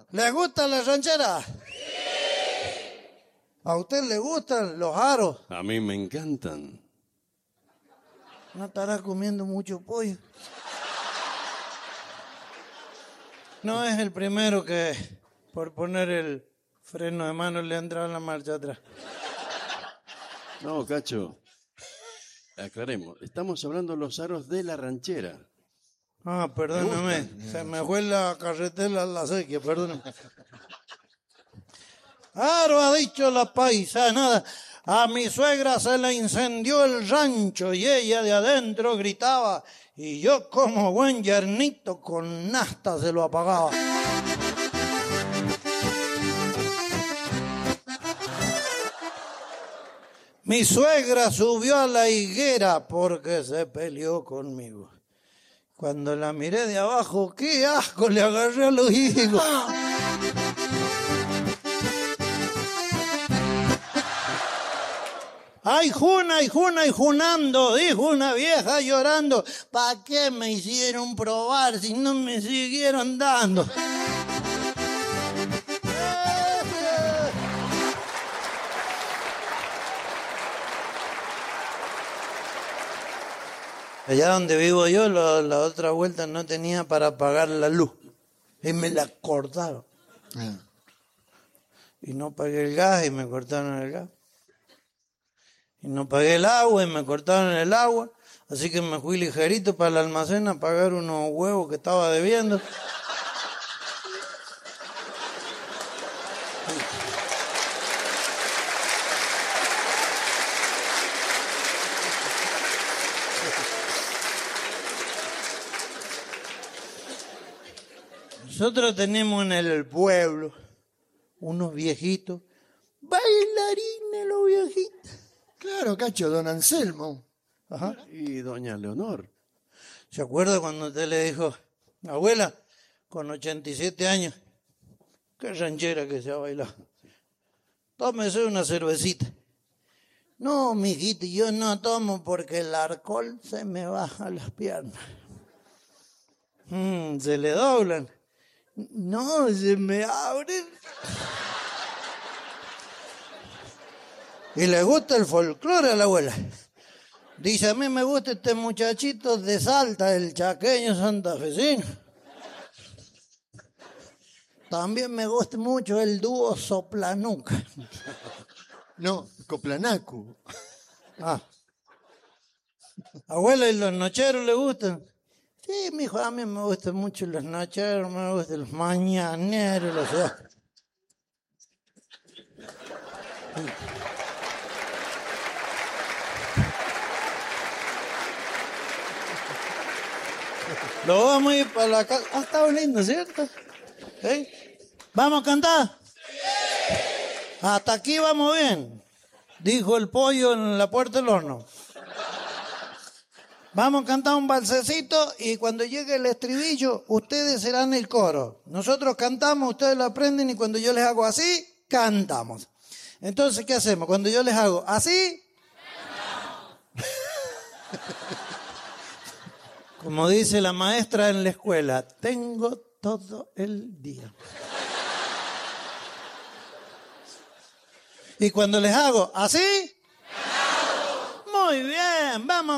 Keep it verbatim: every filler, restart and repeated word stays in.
¿Les gusta la ranchera? Sí. ¿A usted le gustan los aros? A mí me encantan. ¿No estará comiendo mucho pollo? No es el primero que por poner el freno de mano le ha entrado en la marcha atrás. No, Cacho. Aclaremos. Estamos hablando de los aros de la ranchera. Ah, perdóname. Se me fue la carretera a la sequía, perdóname. Aro ha dicho la paisanada. A mi suegra se le incendió el rancho y ella de adentro gritaba. Y yo como buen yernito con nasta se lo apagaba. Mi suegra subió a la higuera porque se peleó conmigo. Cuando la miré de abajo, qué asco, le agarré a los higos. Ay, juna, ay, juna, ay, junando, dijo una vieja llorando. ¿Para qué me hicieron probar si no me siguieron dando? Allá donde vivo yo, la, la otra vuelta no tenía para pagar la luz. Y me la cortaron. Ah. Y no pagué el gas y me cortaron el gas. Y no pagué el agua y me cortaron el agua. Así que me fui ligerito para el almacén a pagar unos huevos que estaba debiendo. Nosotros tenemos en el pueblo unos viejitos, bailarines los viejitos. Claro, Cacho, don Anselmo. Ajá. Y doña Leonor. ¿Se acuerda cuando usted le dijo, abuela, con ochenta y siete años, qué ranchera que se ha bailado? Tómese una cervecita. No, mijito, yo no tomo porque el alcohol se me baja las piernas. Mm, se le doblan. No, se me abren. Y le gusta el folclore a la abuela. Dice, a mí me gusta este muchachito de Salta, el chaqueño santafesino. También me gusta mucho el dúo Soplanuca. No, Coplanacu. Ah. Abuela, ¿y los nocheros le gustan? Sí, mijo, a mí me gustan mucho los nocheros, me gustan los mañaneros, los... Lo vamos a ir para la casa. Ah, está lindo, ¿cierto? ¿Eh? ¿Vamos a cantar? Sí. Hasta aquí vamos bien, dijo el pollo en la puerta del horno. Vamos a cantar un balsecito y cuando llegue el estribillo, ustedes serán el coro. Nosotros cantamos, ustedes lo aprenden y cuando yo les hago así, cantamos. Entonces, ¿qué hacemos? Cuando yo les hago así, como dice la maestra en la escuela, tengo todo el día. Y cuando les hago así, muy bien, vamos.